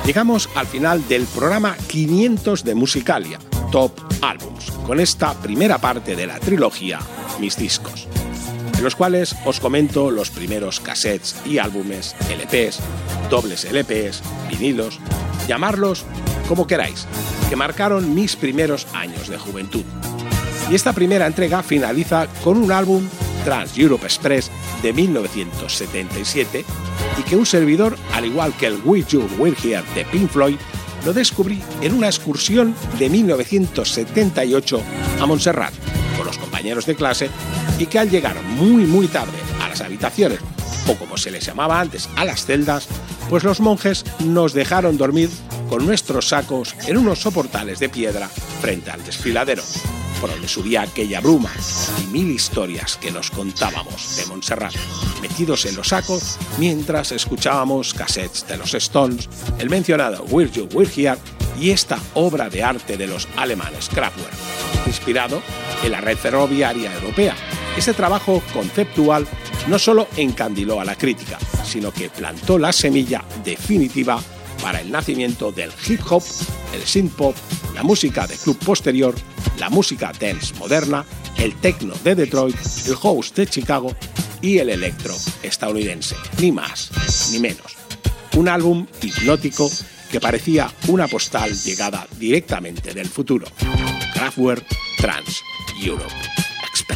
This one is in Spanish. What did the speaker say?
Llegamos al final del programa 500 de Musicalia, Top Albums, con esta primera parte de la trilogía Mis Discos, en los cuales os comento los primeros cassettes y álbumes, LPs, dobles LPs, vinilos, llamarlos como queráis, que marcaron mis primeros años de juventud. Y esta primera entrega finaliza con un álbum, Trans Europe Express, de 1977, y que un servidor, al igual que el Wish You Were Here de Pink Floyd, lo descubrí en una excursión de 1978 a Montserrat con los compañeros de clase, y que al llegar muy tarde a las habitaciones, o como se les llamaba antes, a las celdas, pues los monjes nos dejaron dormir con nuestros sacos en unos soportales de piedra frente al desfiladero, por donde subía aquella bruma y mil historias que nos contábamos de Montserrat, metidos en los sacos mientras escuchábamos cassettes de los Stones, el mencionado Wish You Were Here y esta obra de arte de los alemanes Kraftwerk, inspirado en la red ferroviaria europea. Este trabajo conceptual no solo encandiló a la crítica, sino que plantó la semilla definitiva para el nacimiento del hip hop, el synth pop, la música de club posterior, la música dance moderna, el techno de Detroit, el house de Chicago y el electro estadounidense, ni más ni menos. Un álbum hipnótico que parecía una postal llegada directamente del futuro. Kraftwerk, Trans Europe.